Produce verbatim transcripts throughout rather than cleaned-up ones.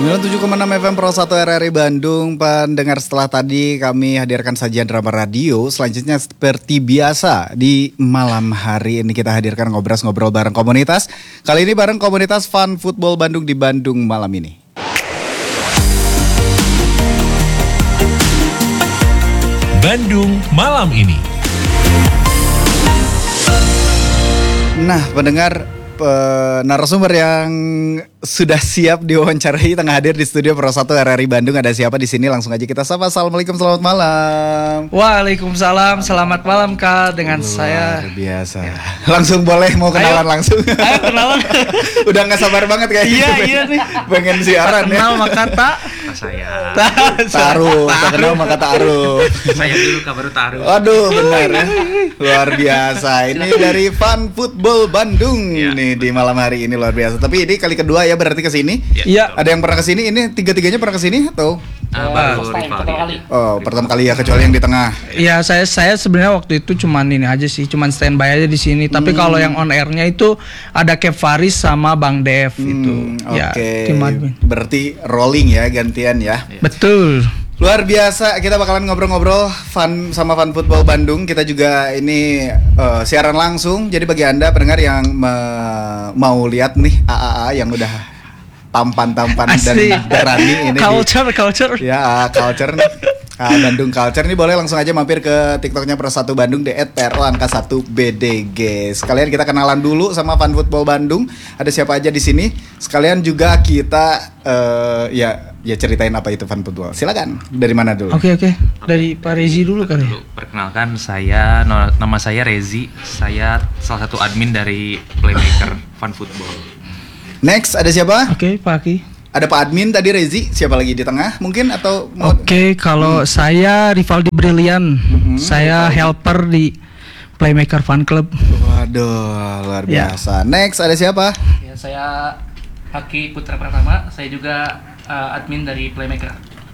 sembilan puluh tujuh koma enam F M Pro satu R R I Bandung. Pendengar, setelah tadi kami hadirkan sajian drama radio, selanjutnya seperti biasa di malam hari ini kita hadirkan ngobrol-ngobrol bareng komunitas. Kali ini bareng komunitas Fun Football Bandung di Bandung malam ini. Bandung malam ini. Nah, pendengar, narasumber yang sudah siap diwawancarai tengah hadir di studio Pro satu R R I Bandung. Ada siapa di sini? Langsung aja kita sapa. Assalamualaikum, selamat malam. Waalaikumsalam, selamat malam Kak. Dengan Luar saya biasa. Ya. Langsung boleh mau kenalan. Ayo, langsung. Ayo kenalan. Udah nggak sabar banget kayaknya. Iya iya nih. Pengen siaran ya. Kenal maka tak. Saya taruh, tak kenal maka taruh. Saya dulu kabar taruh. Aduh, benar ya. Luar biasa. Ini dari Fun Football Bandung ya, nih di malam hari ini, luar biasa. Tapi ini kali kedua ya berarti kesini. Iya. Ada yang pernah kesini? Ini tiga-tiganya pernah kesini atau? Uh, baru rival. Oh, pertama kali ya, kecuali yang di tengah. Iya, saya saya sebenarnya waktu itu cuman ini aja sih, cuman standby aja di sini. Tapi hmm. kalau yang on airnya itu ada Kev Faris sama Bang Dev hmm, itu. Oke. Okay. Ya, berarti rolling ya, gantian ya. Betul. Luar biasa, kita bakalan ngobrol-ngobrol fun sama Fun Football Bandung. Kita juga ini uh, siaran langsung. Jadi bagi Anda pendengar yang me- mau lihat nih A A A yang udah tampan-tampan dan berani ini culture, di, culture. Ya, culture nih. Ah, Bandung Culture nih, boleh langsung aja mampir ke TikToknya Pro satu Bandung di et pro angka satu b d g. Sekalian kita kenalan dulu sama Fun Football Bandung. Ada siapa aja di sini? Sekalian juga kita uh, ya ya ceritain apa itu Fun Football. Silakan. Dari mana dulu? Oke okay, oke. Okay. Dari Pak Rezi dulu kali. Perkenalkan, saya nama saya Rezi. Saya salah satu admin dari Playmaker Fun Football. Next, ada siapa? Oke, okay, Pak Aki. Ada Pak Admin tadi, Rezi. Siapa lagi di tengah mungkin atau mau... Oke, okay, kalau hmm. saya Rivaldi Brilian. Hmm, saya Rivaldi. Helper di Playmaker Fun Club. Waduh, luar biasa. Ya. Next, ada siapa? Ya, saya Haki Putra Pratama. Saya juga uh, admin dari Playmaker.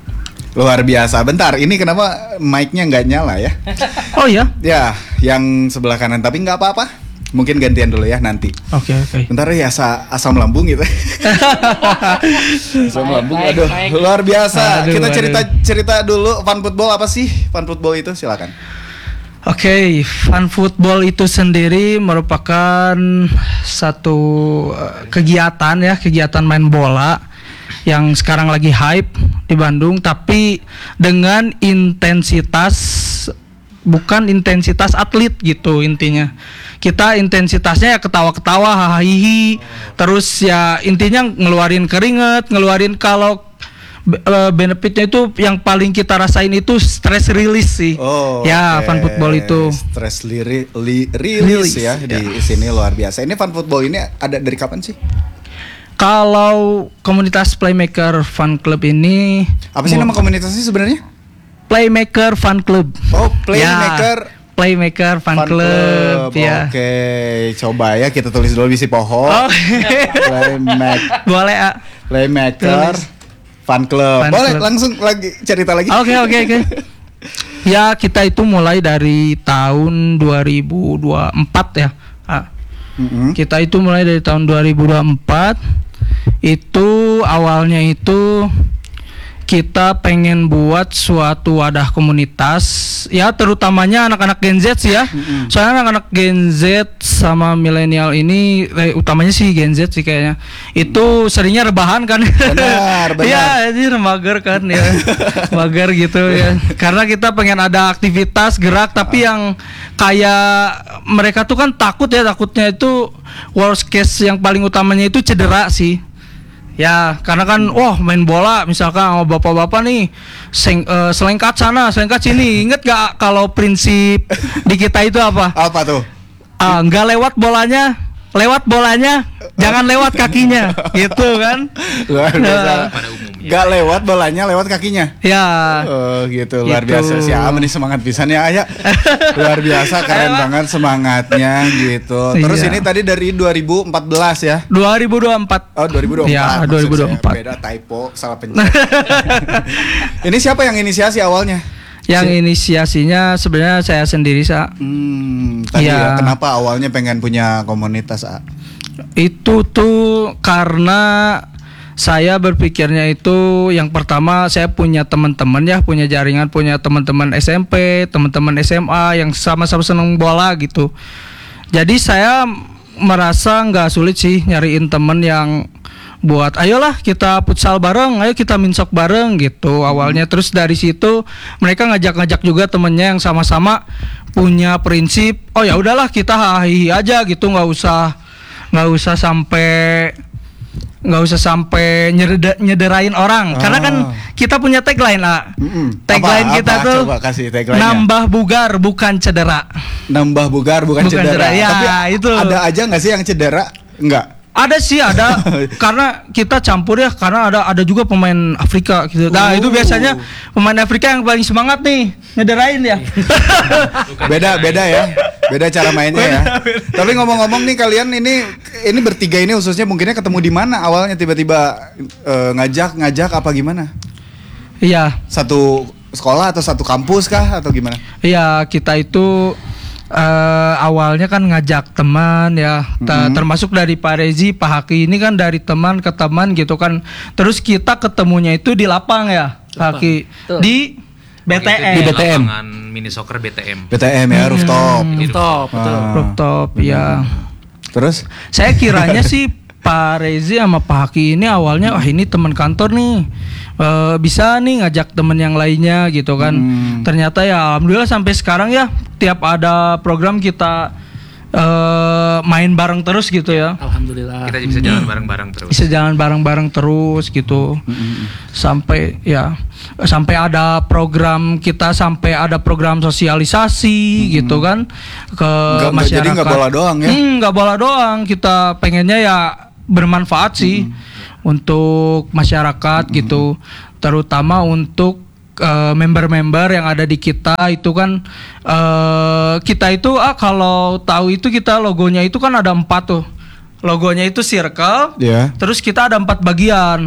Luar biasa. Bentar, ini kenapa mic-nya nggak nyala ya? Oh ya? Ya, yang sebelah kanan. Tapi nggak apa-apa. Mungkin gantian dulu ya nanti. Oke okay, oke. Okay. Bentar ya, asa, asam lambung gitu. Asam lambung, aduh, naik. Luar biasa. Aduh, Kita cerita aduh. cerita dulu Fun Football apa sih? Fun Football itu silakan. Oke, okay, Fun Football itu sendiri merupakan satu uh, kegiatan ya, kegiatan main bola yang sekarang lagi hype di Bandung, tapi dengan intensitas, bukan intensitas atlet gitu intinya. Kita intensitasnya ya ketawa-ketawa, hahihi, terus ya intinya ngeluarin keringet, ngeluarin kalau uh, benefitnya itu yang paling kita rasain itu stress release sih. Oh, ya, okay. Fun Football itu. Stress li- li- release, release ya, ya di sini luar biasa. Ini Fun Football ini ada dari kapan sih? Kalau komunitas Playmaker Fun Club ini, apa sih nama komunitasnya sebenarnya? Playmaker Fun Club. Oh, Playmaker. Ya. Playmaker Fun, Fun Club, Club. Ya. Oke, okay. Coba ya kita tulis dulu bisi pohon. Oh. Playmaker. Boleh, A. Playmaker tulis. Fun Club. Fun Boleh Club. Langsung lagi cerita lagi. Oke, okay, oke, okay, oke. Okay. Ya, kita itu mulai dari tahun dua ribu dua puluh empat ya. A. Mm-hmm. Kita itu mulai dari tahun dua ribu dua puluh empat. Itu awalnya itu kita pengen buat suatu wadah komunitas ya, terutamanya anak-anak Gen Z sih ya. Mm-hmm. Soalnya anak-anak Gen Z sama milenial ini eh, utamanya sih Gen Z sih kayaknya. Itu seringnya rebahan kan. Benar, benar. Iya, ini mager kan ya. Mager gitu ya. Karena kita pengen ada aktivitas gerak, tapi yang kayak mereka tuh kan takut ya, takutnya itu worst case yang paling utamanya itu cedera sih. Ya, karena kan, wah main bola misalkan sama bapak-bapak nih, seng, uh, selengkat sana, selengkat sini. Ingat gak kalau prinsip di kita itu apa? Apa tuh? Uh, nggak lewat bolanya, lewat bolanya, jangan lewat kakinya, gitu kan? Luar biasa. Gak lewat bolanya, lewat kakinya. Ya. Oh gitu, luar gitu. Biasa sih. Aman nih semangat pisan ya, Ayah. Luar biasa, keren banget semangatnya gitu. Terus iya. Ini tadi dari dua ribu empat belas ya? dua ribu dua puluh empat. Oh, dua ribu dua puluh empat. Ya, dua ribu dua puluh empat. Beda typo, salah pencet. Ini siapa yang inisiasi awalnya? Yang inisiasinya sebenarnya saya sendiri, Sa. Hmm, tadi ya. Ya, kenapa awalnya pengen punya komunitas, A? Itu tuh karena saya berpikirnya itu yang pertama saya punya teman-teman ya, punya jaringan, punya teman-teman S M P, teman-teman S M A yang sama-sama seneng bola gitu. Jadi saya merasa nggak sulit sih nyariin temen yang buat ayolah kita futsal bareng, ayo kita minsok bareng gitu awalnya. Terus dari situ mereka ngajak-ngajak juga temennya yang sama-sama punya prinsip, oh ya udahlah kita hahi aja gitu, nggak usah nggak usah sampai nggak usah sampai nyereda, nyederain orang. Ah. Karena kan kita punya tagline lah. Mm-mm. Tagline Apa- kita apa? tuh Coba kasih tagline-nya. nambah bugar bukan cedera. Nambah bugar bukan, Bukan cedera. cedera, ya, Tapi itu. ada aja nggak sih yang cedera? Enggak. Ada sih ada karena kita campur ya, karena ada ada juga pemain Afrika gitu. Nah, Oh. itu biasanya pemain Afrika yang paling semangat nih ngederain ya. Beda beda ya. Beda cara mainnya ya. Tapi ngomong-ngomong nih kalian ini ini bertiga ini khususnya mungkinnya ketemu di mana awalnya tiba-tiba eh, ngajak-ngajak apa gimana? Iya, Satu sekolah atau satu kampus kah atau gimana? iya kita itu eh, awalnya kan ngajak teman ya, Ta- Mhm. termasuk dari Pak Rezi, Pak Haki ini kan dari teman ke teman gitu kan. Terus kita ketemunya itu di lapang ya, Pak Haki. Betul. Di B T M. Di B T M. Lapangan mini soccer B T M. B T M ya, rooftop. Rooftop, betul. Ah. Rooftop ya. Terus? Saya kiranya sih Pak Rezi sama Pak Haki ini awalnya wah ini teman kantor nih, Eh, bisa nih ngajak temen yang lainnya gitu kan. Hmm. Ternyata ya alhamdulillah sampai sekarang ya tiap ada program kita eh, main bareng terus gitu ya. Alhamdulillah. Kita bisa jalan bareng-bareng terus. Bisa jalan bareng-bareng terus gitu. Sampai ya sampai ada program kita, sampai ada program sosialisasi gitu kan ke Nggak- nggak- masyarakat. jadi nggak bola doang ya? Hmm, nggak bola doang. Kita pengennya ya bermanfaat sih untuk masyarakat gitu, terutama untuk eh, member-member yang ada di kita itu kan eh, kita itu ah kalau tahu itu kita logonya itu kan ada empat tuh. Logonya itu circle, Ya. terus kita ada empat bagian.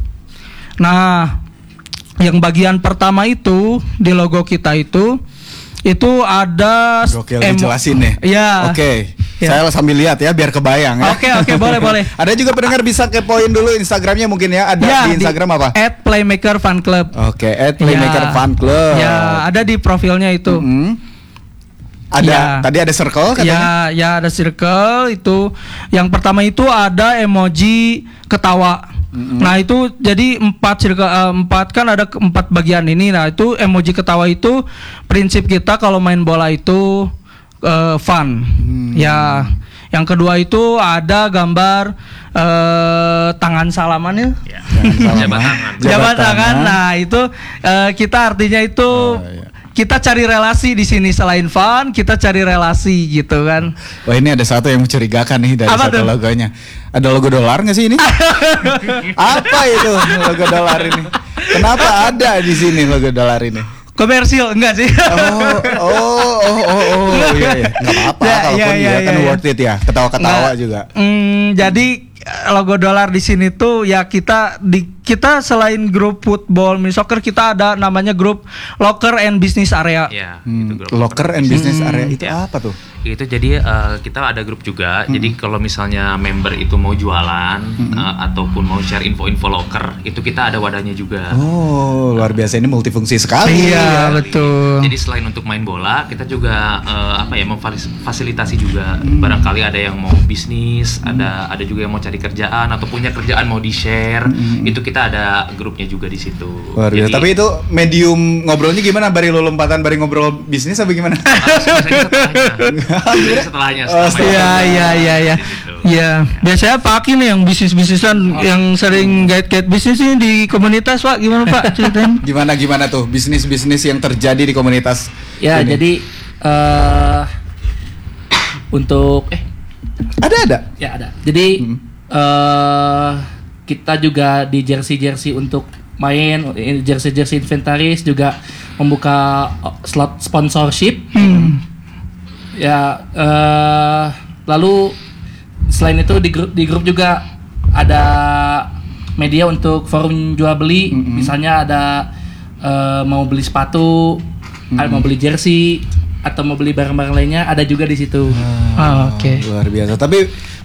Nah, yang bagian pertama itu di logo kita itu itu ada Gokil emo- dijelasin nih. Iya. Oke. Ya. Saya sambil lihat ya biar kebayang ya. Oke, oke, boleh, boleh. Ada juga pendengar bisa kepoin dulu Instagramnya mungkin ya. Ada Ya, di Instagram apa? at Playmaker Fan Club. Oke, at Playmaker Ya. Fan Club. Ya, ada di profilnya itu. Mm. Ada Ya. tadi ada circle katanya. Ya, ya ada circle itu. Yang pertama itu ada emoji ketawa. Nah itu jadi empat circle, eh, empat kan ada ke- empat bagian ini. Nah itu emoji ketawa itu prinsip kita kalau main bola itu eh, fun. Ya. Yang kedua itu ada gambar eh, tangan salaman ya. Jangan salah, Jabat Mas. tangan. Jabat tangan. Nah itu eh, kita artinya itu Oh, iya. kita cari relasi di sini, selain fun kita cari relasi gitu kan. Wah ini ada satu yang mencurigakan nih dari Apa satu tuh? logonya. Ada logo dolar nggak sih ini? Apa itu logo dolar ini? Kenapa ada di sini logo dolar ini? Komersil enggak sih? Oh, oh, oh, oh, oh, iya, iya. Nggak apa-apa, Ya, kalaupun iya, iya, iya, kan iya. worth it ya, ketawa-ketawa Nggak. juga. Hmm, jadi eh, logo dolar di sini tuh ya kita di kita selain grup football mini soccer kita ada namanya grup locker and business area. Ya, Hmm, itu grup. locker and business area itu Ya. apa tuh? Itu jadi eh, kita ada grup juga. Jadi kalau misalnya member itu mau jualan eh, ataupun mau share info-info locker, itu kita ada wadahnya juga. Oh, luar biasa ini multifungsi sekali. Iya, betul. Jadi selain untuk main bola, kita juga eh, apa ya memfasilitasi juga. Barangkali ada yang mau bisnis, ada ada juga yang mau cari kerjaan atau punya kerjaan mau di-share. Itu kita ada grupnya juga di situ. Luar biasa. Jadi, Tapi itu medium ngobrolnya gimana? Bari lu lompatan, bari ngobrol bisnis apa gimana? biasanya setelahnya. Biasanya setelahnya. Oh, setelah Iya, main bola. iya, iya, iya. Gitu. Iya, biasanya Pak Aki nih yang bisnis-bisnisan yang sering guide-guide bisnis ini di komunitas, Pak. Gimana, Pak? Ceritain. Gimana gimana tuh bisnis-bisnis yang terjadi di komunitas? Ya, ini? jadi eh untuk eh ada ada. ya ada. Jadi Hmm. eh kita juga di jersey-jersey untuk main, jersey-jersey inventaris juga membuka slot sponsorship. Hmm. Ya, eh lalu selain itu di grup di grup juga ada media untuk forum jual beli. Misalnya ada eh, mau beli sepatu, ada mau beli jersey atau mau beli barang-barang lainnya, ada juga di situ. Ah, oke. Luar biasa. Tapi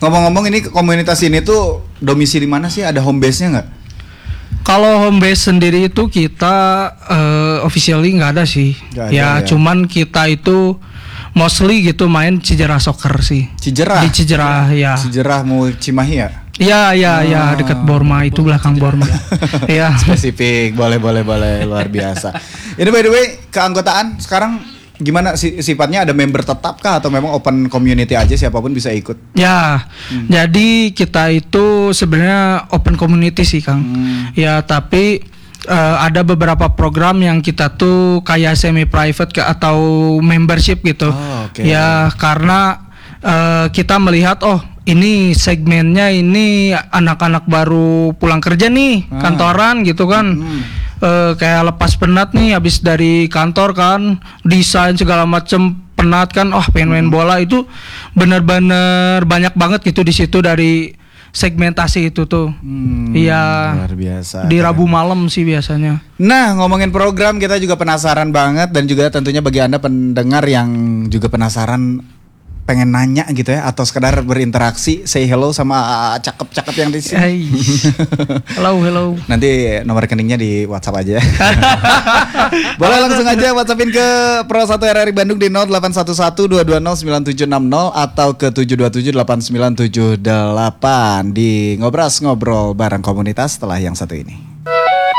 Ngomong-ngomong ini komunitas ini tuh domisili mana sih? Ada home base-nya nggak? Kalau home base sendiri itu kita uh, officially nggak ada sih. Nggak ada, ya, ya. cuman kita itu mostly gitu main Cijerah Soccer sih. Cijerah. Di Cijerah ya. Cijerah mau Cimahi ya? Iya iya iya Ah. dekat Borma itu belakang Borma. Iya. Spesifik, boleh boleh boleh, luar biasa. Ini by the way, keanggotaan sekarang gimana si- sifatnya, ada member tetap kah atau memang open community aja siapapun bisa ikut? Ya, jadi kita itu sebenarnya open community sih Kang. Hmm. Ya, tapi eh, ada beberapa program yang kita tuh kayak semi private ke atau membership gitu. Oh, oke. Ya, karena eh, kita melihat oh ini segmennya ini anak-anak baru pulang kerja nih, Ah. kantoran gitu kan. Hmm. Eh, kayak lepas penat nih habis dari kantor kan, desain segala macem penat kan, oh pengen main bola itu bener-bener banyak banget gitu di situ dari segmentasi itu tuh. Hmm, Iya. luar biasa. Di Rabu malam sih biasanya. Nah, ngomongin program kita juga penasaran banget, dan juga tentunya bagi Anda pendengar yang juga penasaran pengen nanya gitu ya atau sekedar berinteraksi, say hello sama cakep-cakep yang di sini. Hai. Hello, hello. Nanti nomor rekeningnya di WhatsApp aja. Boleh langsung aja WhatsAppin ke Pro satu R R I Bandung di nol delapan satu satu dua dua nol sembilan tujuh enam nol atau ke tujuh dua tujuh delapan sembilan tujuh delapan di Ngobras Ngobrol bareng komunitas setelah yang satu ini.